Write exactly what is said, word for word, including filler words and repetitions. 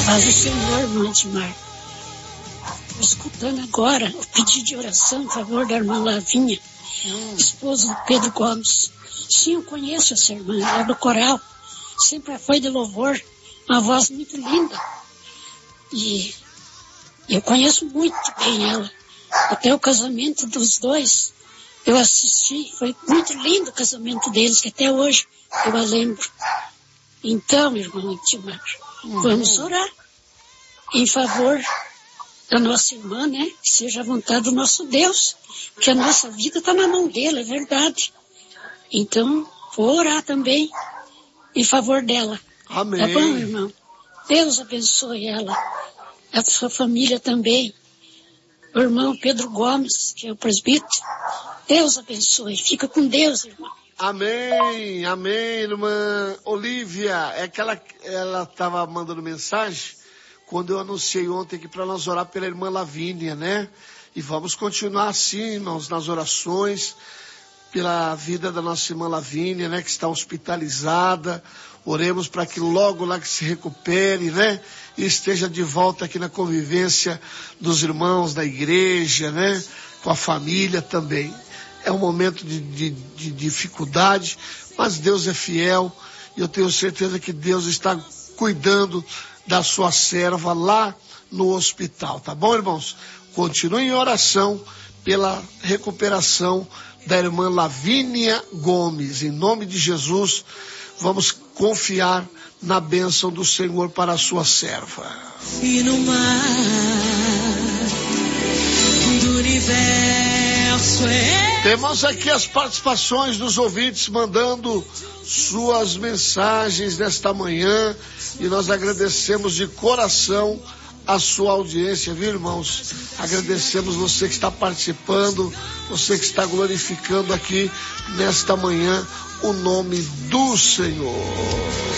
Paz do Senhor, irmã Edmar. Estou escutando agora o pedido de oração em favor da irmã Lavinha, hum. esposa do Pedro Gomes. Sim, eu conheço essa irmã, ela é do coral, sempre foi de louvor, uma voz muito linda. E eu conheço muito bem ela. Até o casamento dos dois, eu assisti, foi muito lindo o casamento deles, que até hoje eu a lembro. Então, irmão Edmar, uhum. vamos orar em favor da nossa irmã, né? Que seja a vontade do nosso Deus, porque a nossa vida está na mão dele, é verdade. Então, vou orar também em favor dela. Amém. Tá bom, irmão? Deus abençoe ela, a sua família também. O irmão Pedro Gomes, que é o presbítero, Deus abençoe. Fica com Deus, irmão. Amém, amém, irmã Olívia. É que ela ela estava mandando mensagem quando eu anunciei ontem aqui para nós orar pela irmã Lavínia, né? E vamos continuar assim, irmãos, nas orações pela vida da nossa irmã Lavínia, né? Que está hospitalizada. Oremos para que logo lá que se recupere, né? E esteja de volta aqui na convivência dos irmãos da igreja, né? Com a família também. É um momento de, de, de dificuldade, mas Deus é fiel e eu tenho certeza que Deus está cuidando da sua serva lá no hospital, tá bom, irmãos? Continuem em oração pela recuperação da irmã Lavínia Gomes. Em nome de Jesus, vamos confiar na bênção do Senhor para a sua serva. E no mar do universo é... Temos aqui as participações dos ouvintes mandando suas mensagens nesta manhã e nós agradecemos de coração a sua audiência, viu, irmãos? Agradecemos você que está participando, você que está glorificando aqui nesta manhã o nome do Senhor.